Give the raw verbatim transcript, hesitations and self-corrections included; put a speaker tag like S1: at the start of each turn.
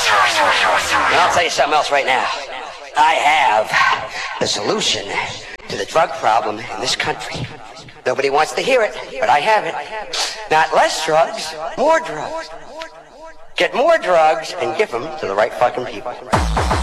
S1: And I'll tell you something else right now. I have the solution to the drug problem in this country. Nobody wants to hear it, but I have it. Not less drugs, more drugs. Get more drugs and give them to the right fucking people.